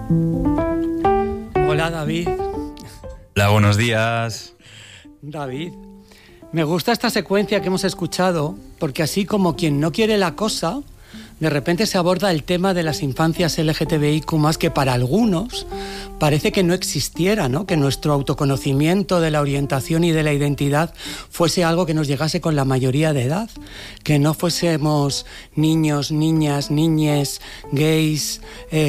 Hola, David. Hola, buenos días. David, me gusta esta secuencia que hemos escuchado porque así como quien no quiere la cosa, de repente se aborda el tema de las infancias LGTBIQ+, que para algunos parece que no existiera, ¿no? Que nuestro autoconocimiento de la orientación y de la identidad fuese algo que nos llegase con la mayoría de edad, que no fuésemos niños, niñas, niñes, gays,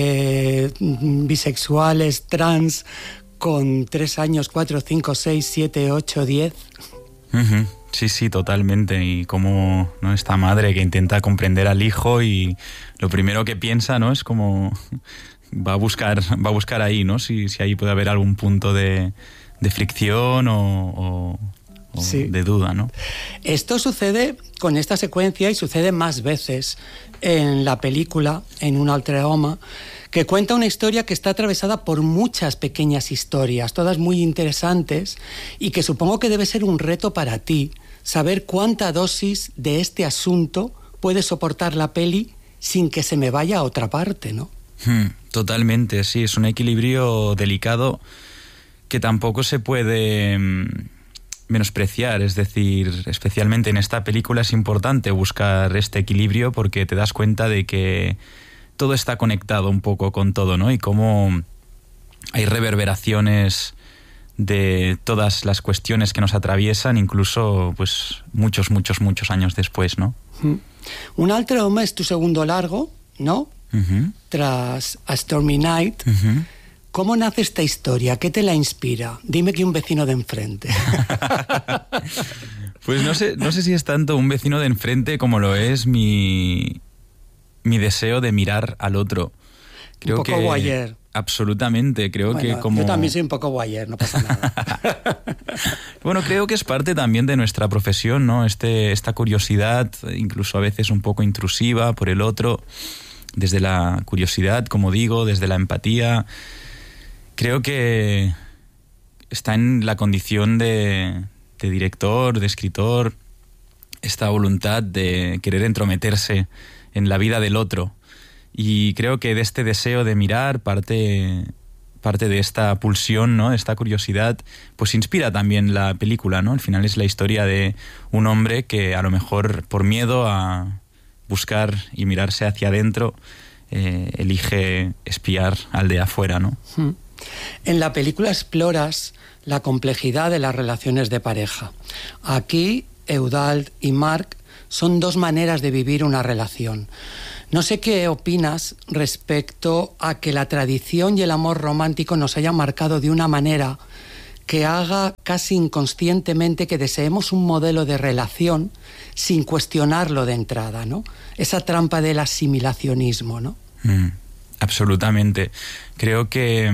bisexuales, trans, con 3 años, 4, 5, 6, 7, 8, 10... Uh-huh. Sí, totalmente. Y como, ¿no?, esta madre que intenta comprender al hijo y lo primero que piensa, ¿no?, es como va a buscar ahí, ¿no?, si ahí puede haber algún punto de fricción o sí, de duda, ¿no? Esto sucede con esta secuencia y sucede más veces en la película, en Un altre home, que cuenta una historia que está atravesada por muchas pequeñas historias, todas muy interesantes, y que supongo que debe ser un reto para ti saber cuánta dosis de este asunto puede soportar la peli sin que se me vaya a otra parte, ¿no? Totalmente, sí, es un equilibrio delicado que tampoco se puede menospreciar, es decir, especialmente en esta película es importante buscar este equilibrio porque te das cuenta de que todo está conectado un poco con todo, ¿no? Y cómo hay reverberaciones de todas las cuestiones que nos atraviesan, incluso pues muchos años después, ¿no? Un altre home es tu segundo largo, ¿no? Uh-huh. Tras A Stormy Night. Uh-huh. ¿Cómo nace esta historia? ¿Qué te la inspira? Dime que un vecino de enfrente. Pues no sé si es tanto un vecino de enfrente como lo es mi deseo de mirar al otro. Creo un poco voyeur. Absolutamente, creo que como... Yo también soy un poco voyeur, no pasa nada. Bueno, creo que es parte también de nuestra profesión, ¿no? Esta curiosidad, incluso a veces un poco intrusiva por el otro, desde la curiosidad, como digo, desde la empatía. Creo que está en la condición de director, de escritor, esta voluntad de querer entrometerse en la vida del otro. Y creo que de este deseo de mirar parte de esta pulsión, ¿no?, esta curiosidad, pues inspira también la película, ¿no? Al final es la historia de un hombre que a lo mejor por miedo a buscar y mirarse hacia adentro elige espiar al de afuera, ¿no? En la película exploras la complejidad de las relaciones de pareja. Aquí, Eudald y Marc son dos maneras de vivir una relación. No sé qué opinas respecto a que la tradición y el amor romántico nos hayan marcado de una manera que haga casi inconscientemente que deseemos un modelo de relación sin cuestionarlo de entrada, ¿no? Esa trampa del asimilacionismo, ¿no? Absolutamente. Creo que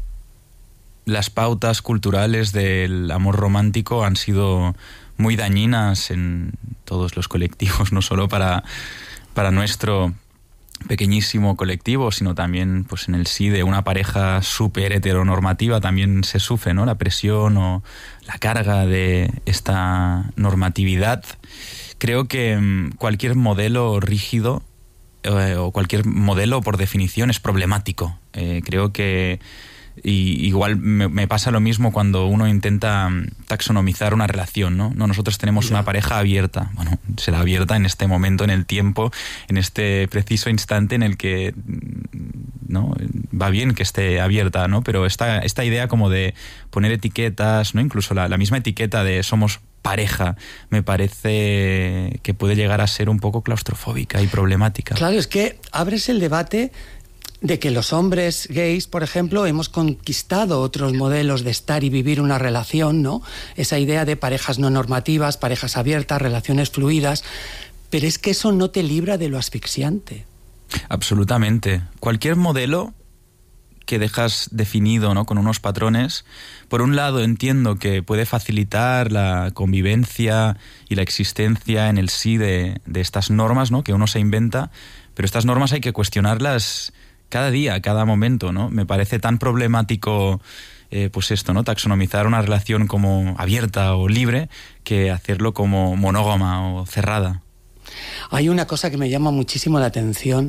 las pautas culturales del amor romántico han sido muy dañinas en todos los colectivos, no solo para nuestro pequeñísimo colectivo, sino también pues en el sí de una pareja súper heteronormativa también se sufre, ¿no?, la presión o la carga de esta normatividad. Creo que cualquier modelo rígido o cualquier modelo por definición es problemático. Creo que igual me pasa lo mismo cuando uno intenta taxonomizar una relación, ¿no? Nosotros tenemos una pareja abierta. Bueno, será abierta en este momento, en el tiempo, en este preciso instante en el que, ¿no?, va bien que esté abierta, ¿no? Pero esta idea como de poner etiquetas, ¿no?, incluso la misma etiqueta de somos pareja, me parece que puede llegar a ser un poco claustrofóbica y problemática. Claro, es que abres el debate de que los hombres gays, por ejemplo, hemos conquistado otros modelos de estar y vivir una relación, ¿no? Esa idea de parejas no normativas, parejas abiertas, relaciones fluidas, pero es que eso no te libra de lo asfixiante. Absolutamente. Cualquier modelo que dejas definido, ¿no?, con unos patrones, por un lado entiendo que puede facilitar la convivencia y la existencia en el sí de estas normas, ¿no?, que uno se inventa, pero estas normas hay que cuestionarlas cada día, cada momento, ¿no? Me parece tan problemático pues esto, ¿no?, taxonomizar una relación como abierta o libre que hacerlo como monógama o cerrada. Hay una cosa que me llama muchísimo la atención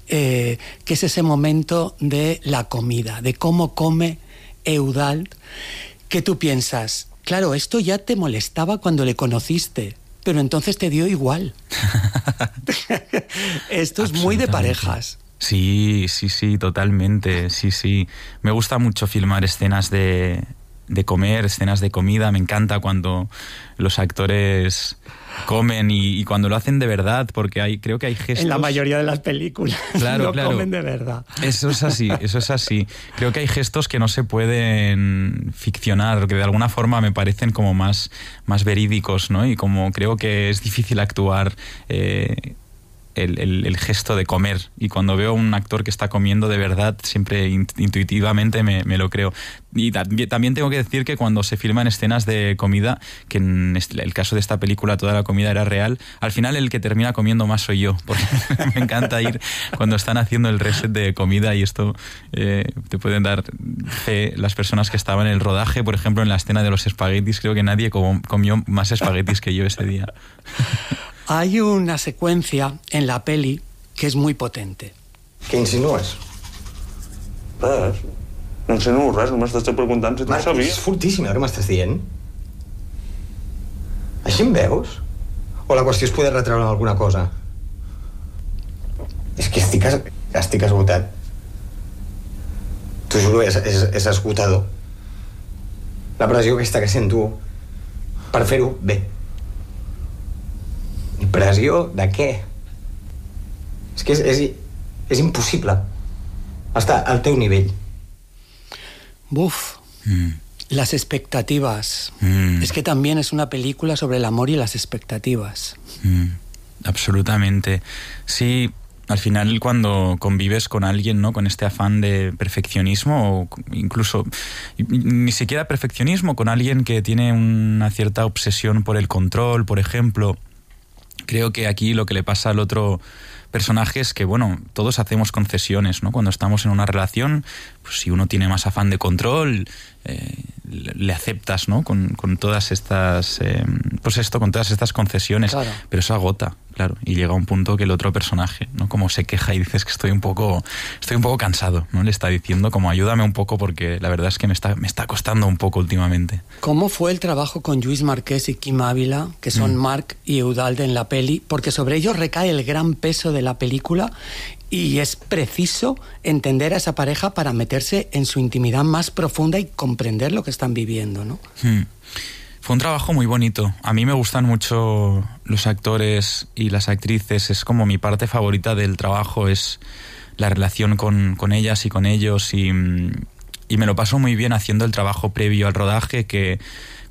que es ese momento de la comida, de cómo come Eudald, que tú piensas, claro, esto ya te molestaba cuando le conociste, pero entonces te dio igual. Esto es muy de parejas. Sí, totalmente, sí. Me gusta mucho filmar escenas de comer, escenas de comida. Me encanta cuando los actores comen y cuando lo hacen de verdad, porque creo que hay gestos... En la mayoría de las películas claro. comen de verdad. Eso es así. Creo que hay gestos que no se pueden ficcionar, que de alguna forma me parecen como más verídicos, ¿no? Y como creo que es difícil actuar... El gesto de comer, y cuando veo a un actor que está comiendo de verdad, siempre intuitivamente me lo creo. Y también tengo que decir que cuando se filman escenas de comida, que en el caso de esta película toda la comida era real, al final el que termina comiendo más soy yo, porque me encanta ir cuando están haciendo el reset de comida, y esto te pueden dar fe las personas que estaban en el rodaje. Por ejemplo, en la escena de los espaguetis, creo que nadie comió más espaguetis que yo ese día. Hay una secuencia en la peli que és muy potente. Què insinues? Res. No insinuo res, només t'estic preguntant si tu Marc, sabies. és fortíssim el que m'estàs dient. Així em veus? O la qüestió és poder retreure'm alguna cosa? És que estic esgotat. T'ho juro, és esgotador. La pressió aquesta que sento per fer-ho bé. Pressió de què? És que és impossible estar al teu nivell. Buf. Las expectativas. Es que también es una película sobre el amor y las expectativas. Absolutamente. Sí, al final cuando convives con alguien, ¿no?, con este afán de perfeccionismo, o incluso ni siquiera perfeccionismo, con alguien que tiene una cierta obsesión por el control, por ejemplo... Creo que aquí lo que le pasa al otro personaje es que, bueno, todos hacemos concesiones, ¿no? Cuando estamos en una relación, pues si uno tiene más afán de control, le aceptas, ¿no? Con todas estas, con todas estas concesiones. Claro. Pero eso agota, claro, y llega un punto que el otro personaje, ¿no?, como se queja y dices que estoy un poco cansado, ¿no? Le está diciendo como ayúdame un poco porque la verdad es que me está costando un poco últimamente. ¿Cómo fue el trabajo con Lluís Marquès y Quim Ávila, que son Marc y Eudald en la peli? Porque sobre ellos recae el gran peso de la película y es preciso entender a esa pareja para meterse en su intimidad más profunda y comprender lo que están viviendo, ¿no? Fue un trabajo muy bonito. A mí me gustan mucho los actores y las actrices. Es como mi parte favorita del trabajo, es la relación con ellas y con ellos. Y me lo paso muy bien haciendo el trabajo previo al rodaje, que